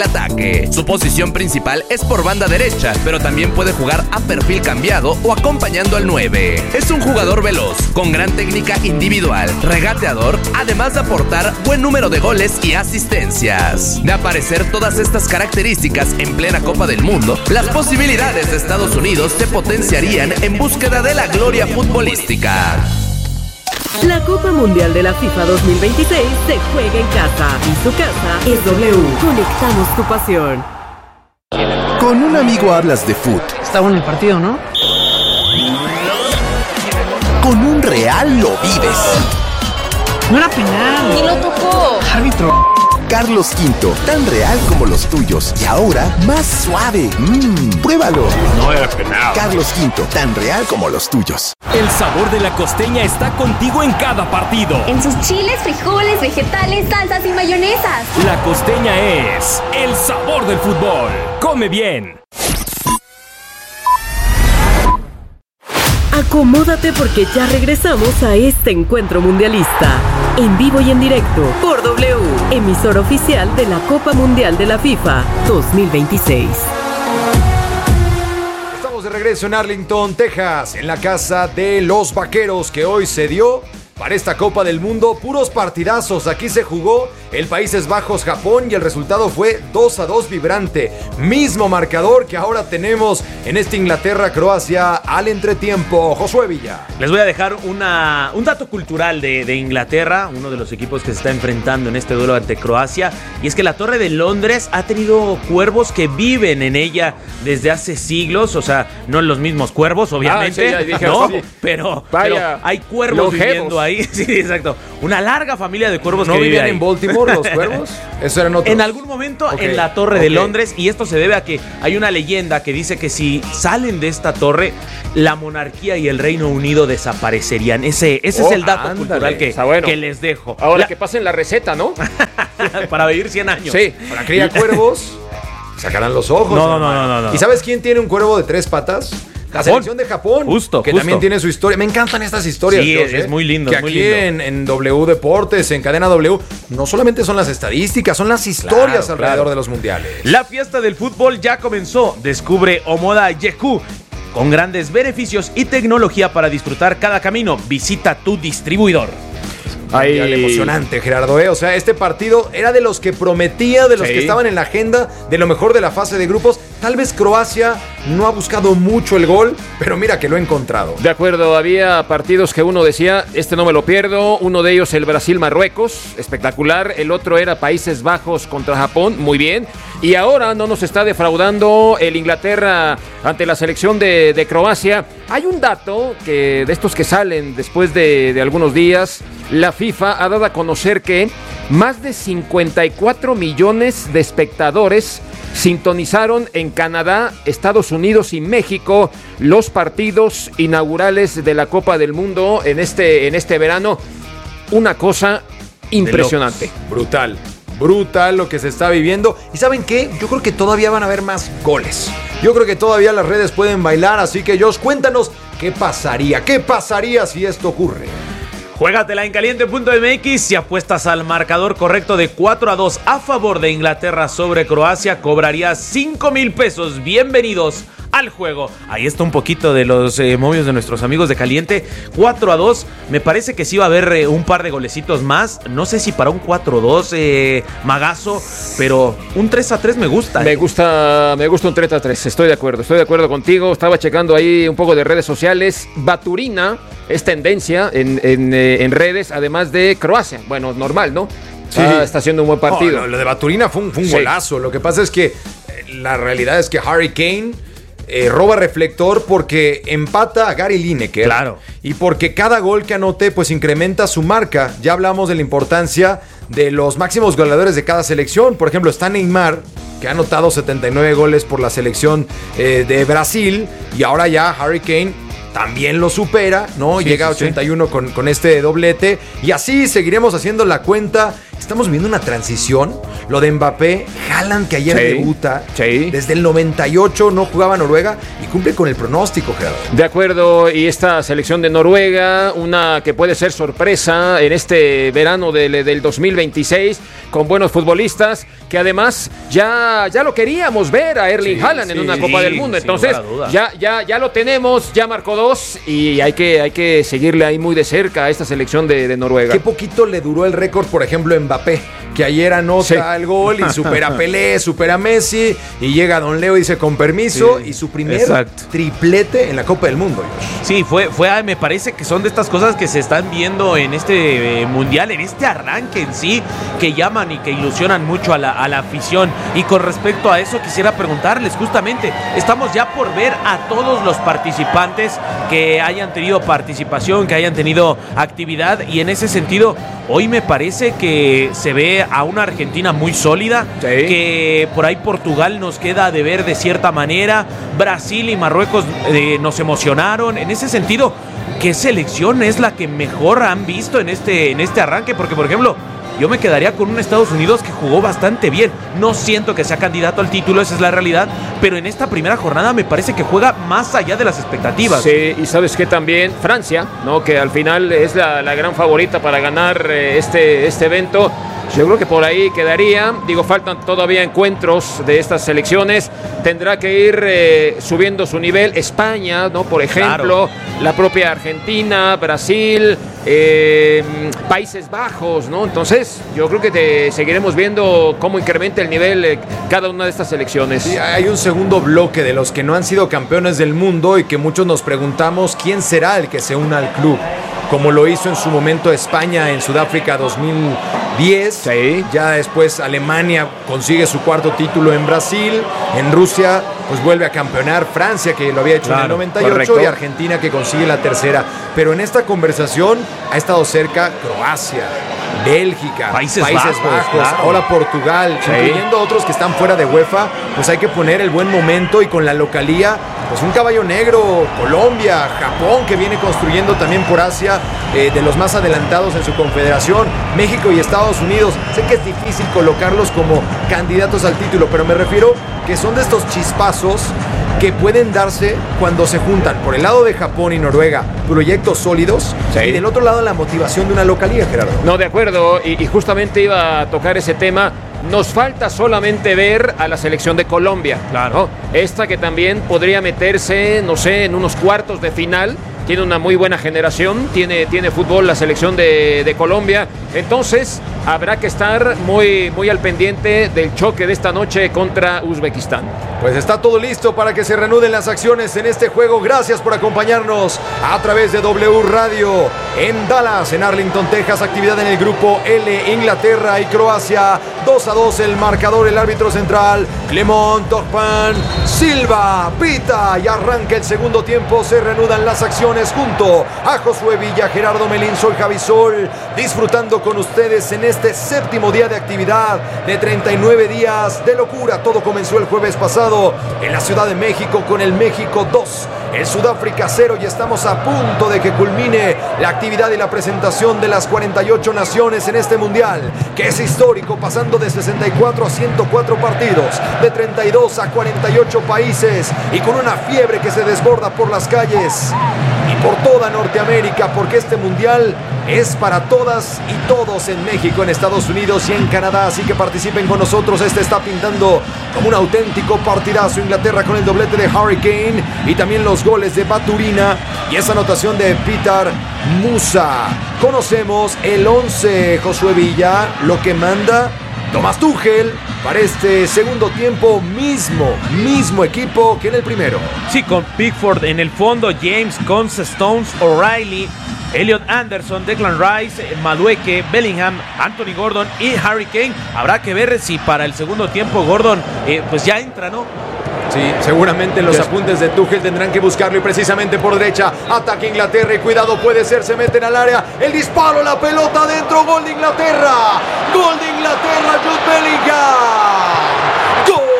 ataque. Su posición principal es por banda derecha, pero también puede jugar a perfil cambiado o acompañando al 9. Es un jugador veloz, con gran técnica individual, regateador, además de aportar buen número de goles y asistencias. De aparecer todas estas características en plena Copa del Mundo, las posibilidades de Estados Unidos se potenciarían en búsqueda de la gloria futbolística. La Copa Mundial de la FIFA 2026 se juega en casa y su casa es W. Conectamos tu pasión. Con un amigo hablas de fútbol. Está bueno el partido, ¿no? Con un real lo vives. No era penal. ¡Y lo tocó! Árbitro. Carlos V, tan real como los tuyos y ahora más suave. Pruébalo. No era penal. Carlos V, tan real como los tuyos. El sabor de la costeña está contigo en cada partido. En sus chiles, frijoles, vegetales, salsas y mayonesas. La costeña es el sabor del fútbol. Come bien. Acomódate porque ya regresamos a este encuentro mundialista. En vivo y en directo por W, emisora oficial de la Copa Mundial de la FIFA 2026. Estamos de regreso en Arlington, Texas, en la casa de los Vaqueros, que hoy se dio para esta Copa del Mundo. Puros partidazos. Aquí se jugó el Países Bajos, Japón, y el resultado fue 2-2 vibrante. Mismo marcador que ahora tenemos en este Inglaterra-Croacia al entretiempo. Josué Villa. Les voy a dejar un dato cultural de Inglaterra, uno de los equipos que se está enfrentando en este duelo ante Croacia, y es que la Torre de Londres ha tenido cuervos que viven en ella desde hace siglos, o sea, no los mismos cuervos, obviamente, sí, dije, no, sí. pero hay cuervos longevos viviendo ahí, sí, exacto, una larga familia de cuervos ¿No que vive vivían ahí. en Baltimore los cuervos? Eso eran otros. En algún momento en la Torre de Londres, y esto se debe a que hay una leyenda que dice que si salen de esta torre, la monarquía y el Reino Unido desaparecerían. Ese es el dato cultural que les dejo. Ahora que pasen la receta, ¿no? Para vivir 100 años. Sí, para criar cuervos, sacarán los ojos. No. ¿Y sabes quién tiene un cuervo de 3 patas? La selección de Japón, que también tiene su historia. Me encantan estas historias. Sí, Josh, es muy lindo. Que es muy aquí lindo. en W Deportes, en Cadena W, no solamente son las estadísticas, son las historias alrededor de los mundiales. La fiesta del fútbol ya comenzó. Descubre Omoda Yeku, con grandes beneficios y tecnología para disfrutar cada camino. Visita tu distribuidor. Emocionante, Gerardo, O sea, este partido era de los que prometía, de los que estaban en la agenda, de lo mejor de la fase de grupos. Tal vez Croacia no ha buscado mucho el gol, pero mira que lo ha encontrado. De acuerdo, había partidos que uno decía, este no me lo pierdo. Uno de ellos el Brasil-Marruecos, espectacular. El otro era Países Bajos contra Japón, muy bien. Y ahora no nos está defraudando el Inglaterra ante la selección de Croacia. Hay un dato que de estos que salen después de algunos días. La FIFA ha dado a conocer que más de 54 millones de espectadores sintonizaron en Canadá, Estados Unidos y México los partidos inaugurales de la Copa del Mundo en este verano. Una cosa impresionante. Brutal lo que se está viviendo. ¿Y saben qué? Yo creo que todavía van a haber más goles. Yo creo que todavía las redes pueden bailar. Así que Josh, cuéntanos qué pasaría si esto ocurre. Juégatela en caliente.mx. Si apuestas al marcador correcto de 4-2 a favor de Inglaterra sobre Croacia, cobrarías 5,000 pesos. Bienvenidos al juego. Ahí está un poquito de los momios de nuestros amigos de Caliente. 4-2. Me parece que sí va a haber un par de golecitos más. No sé si para un 4-2, Magazo, pero un 3-3 me gusta. Me gusta un 3-3. Estoy de acuerdo contigo. Estaba checando ahí un poco de redes sociales. Baturina es tendencia en redes, además de Croacia. Bueno, normal, ¿no? Sí. Está haciendo un buen partido. Lo de Baturina fue un golazo. Lo que pasa es que la realidad es que Harry Kane roba reflector porque empata a Gary Lineker. Claro. Y porque cada gol que anote pues incrementa su marca. Ya hablamos de la importancia de los máximos goleadores de cada selección. Por ejemplo, está Neymar, que ha anotado 79 goles por la selección de Brasil. Y ahora ya Harry Kane también lo supera, ¿no? Llega a 81 con este doblete. Y así seguiremos haciendo la cuenta estamos viviendo una transición. Lo de Mbappé, Haaland que ayer debuta. Desde el 98 no jugaba Noruega y cumple con el pronóstico, Gerardo. De acuerdo, y esta selección de Noruega, una que puede ser sorpresa en este verano del 2026, con buenos futbolistas, que además ya lo queríamos ver a Erling Haaland en una Copa del Mundo. Entonces, ya lo tenemos, ya marcó 2 y hay que seguirle ahí muy de cerca a esta selección de Noruega. Qué poquito le duró el récord, por ejemplo, Mbappé, que ayer anota el gol y supera a Pelé, supera a Messi, y llega Don Leo y dice con permiso, y su primer triplete en la Copa del Mundo. Sí, me parece que son de estas cosas que se están viendo en este mundial, en este arranque en sí, que llaman y que ilusionan mucho a la afición. Y con respecto a eso quisiera preguntarles justamente, estamos ya por ver a todos los participantes que hayan tenido participación, que hayan tenido actividad, y en ese sentido hoy me parece que se ve a una Argentina muy sólida, que por ahí Portugal nos queda de ver de cierta manera, Brasil y Marruecos nos emocionaron. En ese sentido, ¿qué selección es la que mejor han visto en este arranque? Porque, por ejemplo, yo me quedaría con un Estados Unidos que jugó bastante bien. No siento que sea candidato al título, esa es la realidad, pero en esta primera jornada me parece que juega más allá de las expectativas. Sí, y sabes que también Francia, ¿no? Que al final es la gran favorita para ganar este evento. Yo creo que por ahí quedaría. Digo, faltan todavía encuentros de estas selecciones. Tendrá que ir subiendo su nivel. España, ¿no? Por ejemplo, la propia Argentina, Brasil, Países Bajos, ¿no? Entonces, yo creo que seguiremos viendo cómo incrementa el nivel cada una de estas selecciones. Sí, hay un segundo bloque de los que no han sido campeones del mundo y que muchos nos preguntamos quién será el que se una al club. Como lo hizo en su momento España en Sudáfrica 2010. Ya después Alemania consigue su cuarto título en Brasil. En Rusia, pues vuelve a campeonar. Francia, que lo había hecho en el 98. Y Argentina, que consigue la tercera. Pero en esta conversación ha estado cerca Croacia, Bélgica, Países Bajos, ahora Portugal, incluyendo otros que están fuera de UEFA. Pues hay que poner el buen momento, y con la localía, pues un caballo negro, Colombia, Japón, que viene construyendo también por Asia, de los más adelantados en su confederación, México y Estados Unidos. Sé que es difícil colocarlos como candidatos al título, pero me refiero que son de estos chispazos que pueden darse cuando se juntan, por el lado de Japón y Noruega, proyectos sólidos, y del otro lado la motivación de una localía, Gerardo. No, de acuerdo, y justamente iba a tocar ese tema. Nos falta solamente ver a la selección de Colombia, ¿no? Esta que también podría meterse, no sé, en unos cuartos de final. Tiene una muy buena generación, tiene fútbol la selección de Colombia. Entonces habrá que estar muy al pendiente del choque de esta noche contra Uzbekistán. Pues está todo listo para que se reanuden las acciones en este juego. Gracias por acompañarnos a través de W Radio en Dallas, en Arlington, Texas. Actividad en el grupo L, Inglaterra y Croacia. 2-2 el marcador. El árbitro central, Clement Turpin Silva, pita y arranca el segundo tiempo. Se reanudan las acciones junto a Josué Villa, Gerardo Melín, soy Javi Sol, disfrutando con ustedes en este séptimo día de actividad de 39 días de locura. Todo comenzó el jueves pasado en la Ciudad de México con el México 2, el Sudáfrica 0, y estamos a punto de que culmine la actividad y la presentación de las 48 naciones en este mundial, que es histórico, pasando de 64 a 104 partidos, de 32 a 48 países, y con una fiebre que se desborda por las calles y por toda Norteamérica, porque este mundial es para todas y todos en México, en Estados Unidos y en Canadá. Así que participen con nosotros. Este está pintando como un auténtico partidazo. Inglaterra con el doblete de Harry Kane y también los goles de Baturina y esa anotación de Peter Musa. Conocemos el 11, Josué Villa, lo que manda Thomas Tuchel para este segundo tiempo. Mismo equipo que en el primero. Sí, con Pickford en el fondo, James, Conce, Stones, O'Reilly, Elliot Anderson, Declan Rice, Madueke, Bellingham, Anthony Gordon y Harry Kane. Habrá que ver si para el segundo tiempo Gordon pues ya entra, ¿no? Sí, seguramente los apuntes de Tuchel tendrán que buscarlo, y precisamente por derecha ataca Inglaterra y cuidado, puede ser, se meten al área, el disparo, la pelota adentro, gol de Inglaterra, Jude Bellingham.